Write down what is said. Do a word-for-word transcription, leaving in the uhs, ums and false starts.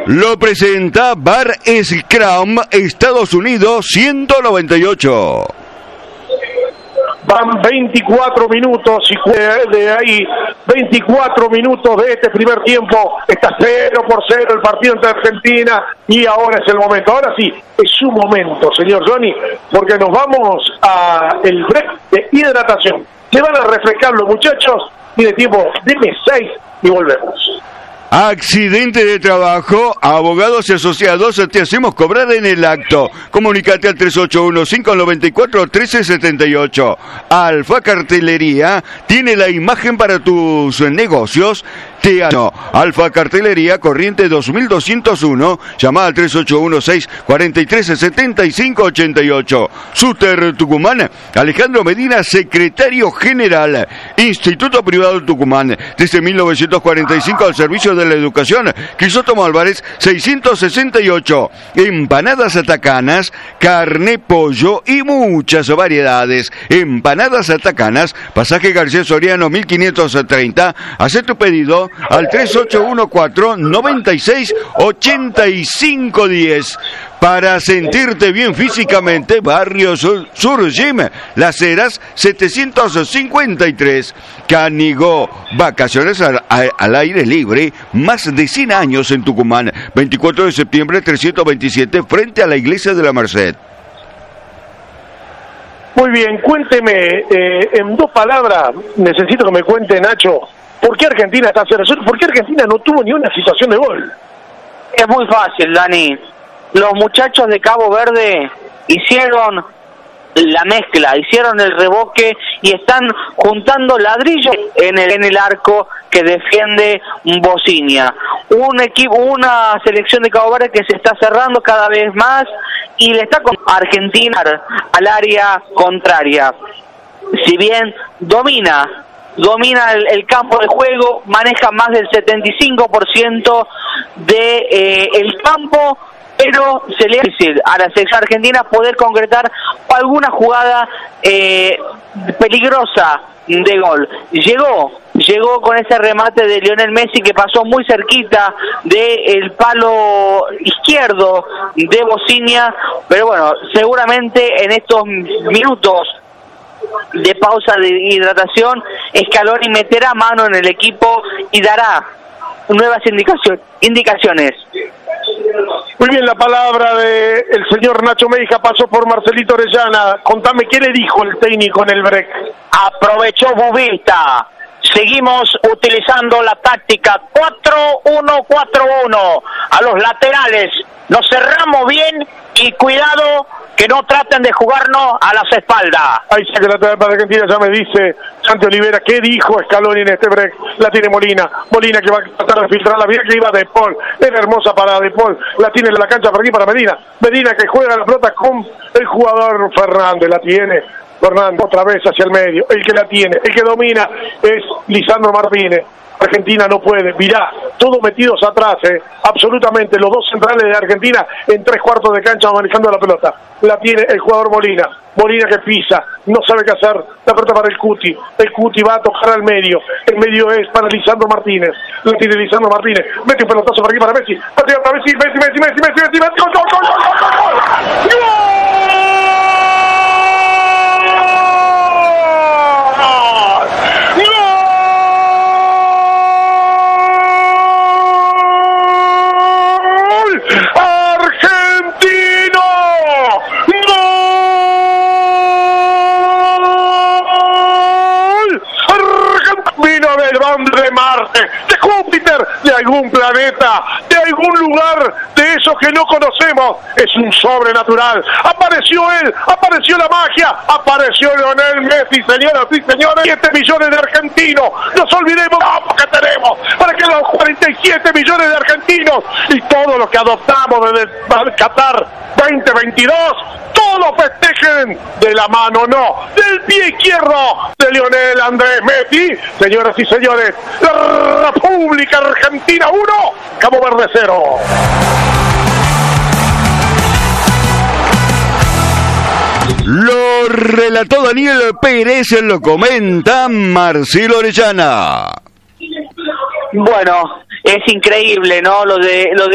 Lo presenta Bar Scrum, Estados Unidos ciento noventa y ocho. Van veinticuatro minutos y de ahí veinticuatro minutos de este primer tiempo. Está cero por cero el partido entre Argentina y ahora es el momento. Ahora sí, es su momento, señor Johnny, porque nos vamos a el break de hidratación. Se van a refrescar los muchachos y de tiempo, deme seis y volvemos. Accidente de trabajo, abogados y asociados, te hacemos cobrar en el acto. Comunicate al tres ocho uno, cinco nueve cuatro, uno tres siete ocho. Alfa Cartelería tiene la imagen para tus negocios. Teatro. Alfa Cartelería, Corriente dos mil doscientos uno. Llama al tres ocho uno, seis cuatro tres, siete cinco ocho ocho. Suter Tucumán, Alejandro Medina, secretario general. Instituto Privado Tucumán, desde mil novecientos cuarenta y cinco al servicio de la educación. Crisóstomo Álvarez, seiscientos sesenta y ocho. Empanadas atacanas, carne, pollo y muchas variedades. Empanadas atacanas, pasaje García Soriano mil quinientos treinta. Haz tu pedido al tres ocho uno cuatro, nueve seis, ocho cinco uno cero. Para sentirte bien físicamente, Barrio Sur, Sur Gym, Las Heras setecientos cincuenta y tres. Canigó, vacaciones al, al aire libre, más de cien años en Tucumán. veinticuatro de septiembre trescientos veintisiete, frente a la iglesia de la Merced. Muy bien, cuénteme, eh, en dos palabras, necesito que me cuente, Nacho, ¿por qué Argentina está cero cero? ¿Por qué Argentina no tuvo ni una situación de gol? Es muy fácil, Dani. Los muchachos de Cabo Verde hicieron la mezcla, hicieron el revoque y están juntando ladrillos en el, en el arco que defiende Bocinia. Un equipo, una selección de Cabo Verde que se está cerrando cada vez más y le está con Argentina al área contraria. Si bien domina domina el, el campo de juego, maneja más del setenta y cinco por ciento de eh, el campo, pero se le hace difícil a la selección argentina poder concretar alguna jugada eh, peligrosa de gol. Llegó, llegó con ese remate de Lionel Messi que pasó muy cerquita del palo izquierdo de Bocinia, pero bueno, seguramente en estos minutos de pausa de hidratación, Scaloni meterá mano en el equipo y dará nuevas indicación, indicaciones. Muy bien, la palabra del señor Nacho Meija pasó por Marcelito Orellana. Contame, ¿qué le dijo el técnico en el break? Aprovechó Bubista. Seguimos utilizando la táctica cuatro uno cuatro uno. A los laterales nos cerramos bien y cuidado que no traten de jugarnos a las espaldas. Ahí sí que la lateral para Argentina ya me dice Santi Olivera, ¿qué dijo Scaloni en este break? La tiene Molina, Molina que va a tratar de filtrarla, bien que iba De Paul, era hermosa para De Paul, la tiene en la cancha por aquí para Medina, Medina que juega la pelota con el jugador Fernández, la tiene Fernández, otra vez hacia el medio, el que la tiene, el que domina es Lisandro Martínez. Argentina no puede, mirá, todos metidos atrás, eh, absolutamente, los dos centrales de Argentina en tres cuartos de cancha manejando la pelota. La tiene el jugador Molina, Molina que pisa, no sabe qué hacer, la pelota para el Cuti, el Cuti va a tocar al medio, el medio es para Lisandro Martínez, la tiene Lisandro Martínez, mete un pelotazo por aquí para Messi, para Messi, Messi, Messi, Messi, Messi, Messi, Messi, gol, gol, gol, gol, gol, gol, gol, gol. De Marte, de Júpiter, de algún planeta, de algún lugar de esos que no conocemos, es un sobrenatural. Apareció él, apareció la magia, apareció Lionel Messi, señoras y señores, siete millones de argentinos, nos olvidemos que tenemos, para que los cuarenta y siete millones de argentinos y todos los que adoptamos desde Qatar veinte veintidós, todos festejen de la mano, no, del pie izquierdo de Lionel Andrés Messi, señoras y señores, la República Argentina uno, Cabo Verde cero. Lo relató Daniel Pérez, lo comenta Marcelo Orellana. Bueno, es increíble, ¿no? Lo de, lo de